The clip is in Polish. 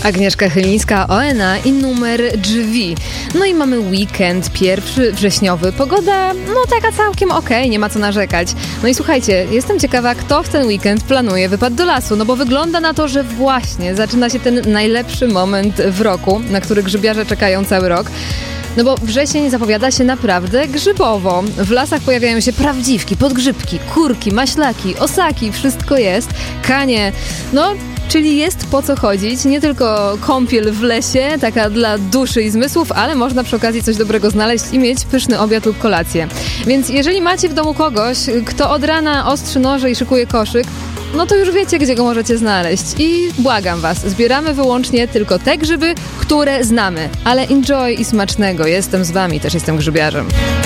Agnieszka Chylińska, ONA i numer Drzwi. No i mamy weekend, 1 wrześniowy. Pogoda, taka całkiem okej, nie ma co narzekać. No i słuchajcie, jestem ciekawa, kto w ten weekend planuje wypad do lasu, bo wygląda na to, że właśnie zaczyna się ten najlepszy moment w roku, na który grzybiarze czekają cały rok. Bo wrzesień zapowiada się naprawdę grzybowo. W lasach pojawiają się prawdziwki, podgrzybki, kurki, maślaki, osaki, wszystko jest. Kanie, czyli jest po co chodzić. Nie tylko kąpiel w lesie, taka dla duszy i zmysłów, ale można przy okazji coś dobrego znaleźć i mieć pyszny obiad lub kolację. Więc jeżeli macie w domu kogoś, kto od rana ostrzy noże i szykuje koszyk, to już wiecie, gdzie go możecie znaleźć. I błagam was, zbieramy wyłącznie tylko te grzyby, które znamy. Ale enjoy i smacznego. Jestem z wami, też jestem grzybiarzem.